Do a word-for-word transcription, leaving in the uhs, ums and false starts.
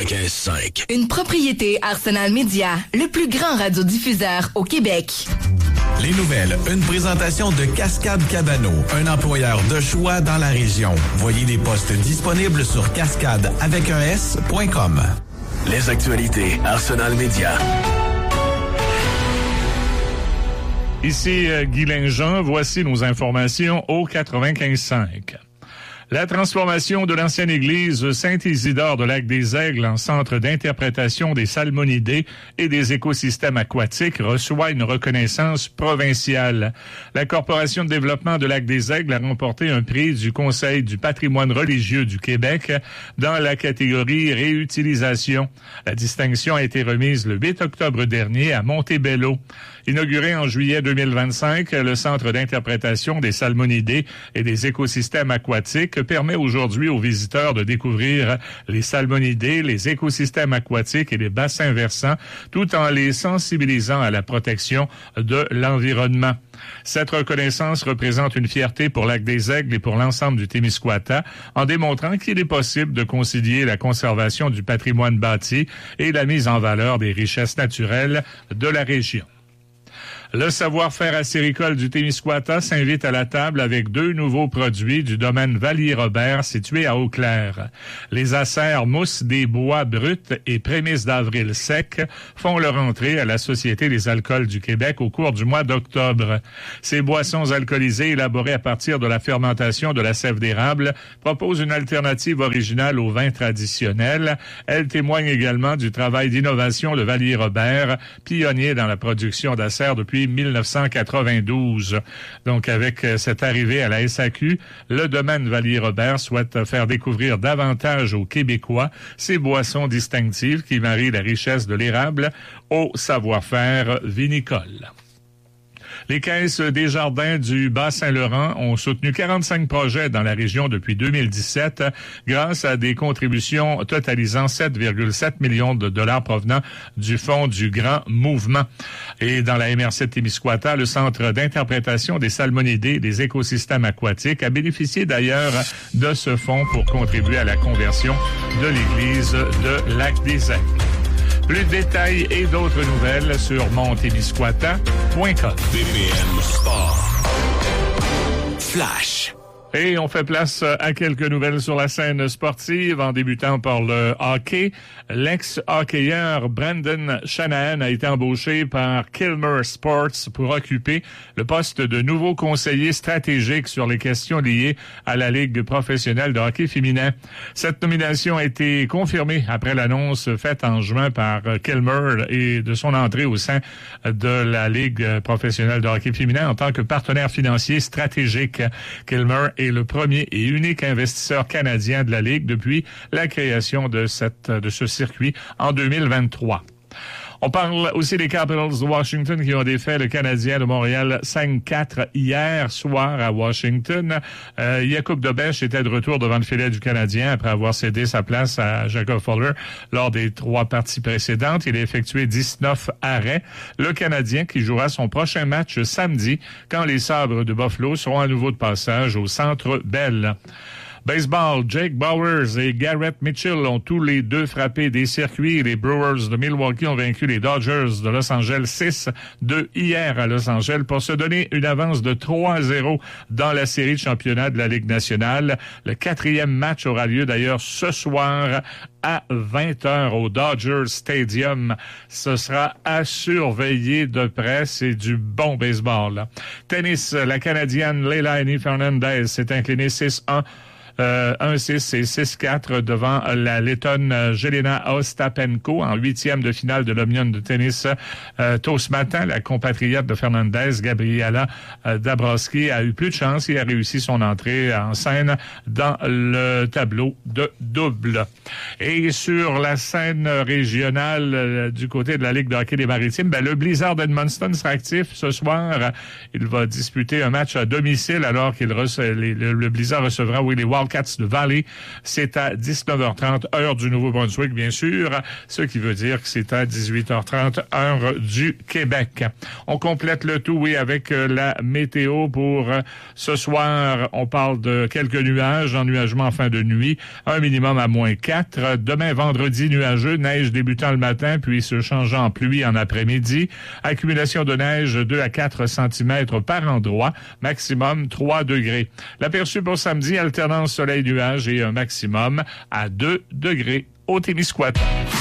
quatre-vingt-quinze cinq. Une propriété Arsenal Media, le plus grand radiodiffuseur au Québec. Les nouvelles, une présentation de Cascade Cabano, un employeur de choix dans la région. Voyez les postes disponibles sur cascade avec un S point com. Les actualités Arsenal Media. Ici euh, Guy Linjean, voici nos informations au quatre-vingt-quinze cinq. La transformation de l'ancienne église Saint-Isidore de Lac-des-Aigles en centre d'interprétation des salmonidés et des écosystèmes aquatiques reçoit une reconnaissance provinciale. La Corporation de développement de Lac-des-Aigles a remporté un prix du Conseil du patrimoine religieux du Québec dans la catégorie réutilisation. La distinction a été remise le huit octobre dernier à Montebello. Inauguré en juillet deux mille vingt-cinq, le Centre d'interprétation des salmonidés et des écosystèmes aquatiques permet aujourd'hui aux visiteurs de découvrir les salmonidés, les écosystèmes aquatiques et les bassins versants, tout en les sensibilisant à la protection de l'environnement. Cette reconnaissance représente une fierté pour Lac-des-Aigles et pour l'ensemble du Témiscouata, en démontrant qu'il est possible de concilier la conservation du patrimoine bâti et la mise en valeur des richesses naturelles de la région. Le savoir-faire acéricole du Témiscouata s'invite à la table avec deux nouveaux produits du domaine Vallier-Robert situé à Eau-Claire. Les acères mousse des bois bruts et prémices d'avril sec font leur entrée à la Société des alcools du Québec au cours du mois d'octobre. Ces boissons alcoolisées élaborées à partir de la fermentation de la sève d'érable proposent une alternative originale au vin traditionnel. Elles témoignent également du travail d'innovation de Vallier-Robert, pionnier dans la production d'acères depuis mille neuf cent quatre-vingt-douze. Donc, avec cette arrivée à la S A Q, le domaine Vallier-Robert souhaite faire découvrir davantage aux Québécois ces boissons distinctives qui marient la richesse de l'érable au savoir-faire vinicole. Les caisses des jardins du Bas-Saint-Laurent ont soutenu quarante-cinq projets dans la région depuis deux mille dix-sept grâce à des contributions totalisant sept virgule sept millions de dollars provenant du Fonds du Grand Mouvement. Et dans la M R C de Témiscouata, le Centre d'interprétation des salmonidés et des écosystèmes aquatiques a bénéficié d'ailleurs de ce fonds pour contribuer à la conversion de l'église de Lac-des-Aigles. Plus de détails et d'autres nouvelles sur montémiscouata point com. B P M Sport. Flash. Et on fait place à quelques nouvelles sur la scène sportive en débutant par le hockey. L'ex-hockeyeur Brandon Shanahan a été embauché par Kilmer Sports pour occuper le poste de nouveau conseiller stratégique sur les questions liées à la Ligue professionnelle de hockey féminin. Cette nomination a été confirmée après l'annonce faite en juin par Kilmer et de son entrée au sein de la Ligue professionnelle de hockey féminin en tant que partenaire financier stratégique. Kilmer est le premier et unique investisseur canadien de la Ligue depuis la création de cette de ce circuit en deux mille vingt-trois. On parle aussi des Capitals de Washington qui ont défait le Canadien de Montréal cinq quatre hier soir à Washington. Euh, Jakub Dobeš était de retour devant le filet du Canadien après avoir cédé sa place à Jacob Fuller lors des trois parties précédentes. Il a effectué dix-neuf arrêts. Le Canadien qui jouera son prochain match samedi quand les Sabres de Buffalo seront à nouveau de passage au Centre Bell. Baseball, Jake Bowers et Garrett Mitchell ont tous les deux frappé des circuits. Les Brewers de Milwaukee ont vaincu les Dodgers de Los Angeles six deux hier à Los Angeles pour se donner une avance de trois à zéro dans la série de championnat de la Ligue nationale. Le quatrième match aura lieu d'ailleurs ce soir à vingt heures au Dodger Stadium. Ce sera à surveiller de près. C'est du bon baseball, là. Tennis, la Canadienne Leilani Fernandez s'est inclinée six un. Euh, un six et six quatre devant la Lettonne Jelena Ostapenko en huitième de finale de l'Omnium de tennis euh, tôt ce matin. La compatriote de Fernandez, Gabriela euh, Dabrowski, a eu plus de chance et a réussi son entrée en scène dans le tableau de double. Et sur la scène régionale euh, du côté de la Ligue de hockey des Maritimes, ben, le Blizzard d'Edmundston sera actif ce soir. Il va disputer un match à domicile alors qu'il rece- les, le, le Blizzard recevra Willie Wall Wildcats de Valley. C'est à dix-neuf heures trente, heure du Nouveau-Brunswick, bien sûr, ce qui veut dire que c'est à dix-huit heures trente, heure du Québec. On complète le tout, oui, avec la météo pour ce soir. On parle de quelques nuages, ennuagement en fin de nuit, un minimum à moins quatre. Demain, vendredi, nuageux, neige débutant le matin, puis se changeant en pluie en après-midi. Accumulation de neige deux à quatre centimètres par endroit, maximum trois degrés. L'aperçu pour samedi, alternance soleil-nuage et un maximum à deux degrés au Témiscouata.